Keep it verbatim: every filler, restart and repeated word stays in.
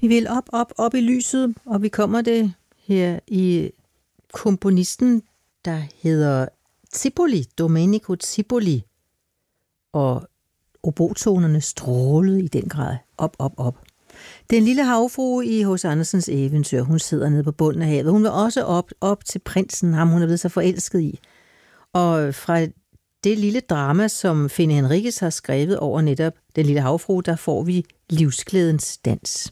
Vi vil op, op, op i lyset, og vi kommer det her i komponisten, der hedder Zipoli, Domenico Zipoli, og obotonerne strålede i den grad op, op, op. Den lille havfrue i H C Andersens eventyr, hun sidder nede på bunden af havet. Hun vil også op, op til prinsen, ham hun er blevet så forelsket i. Og fra det lille drama, som Finn Henriques har skrevet over netop Den lille havfrue, der får vi livsglædens dans.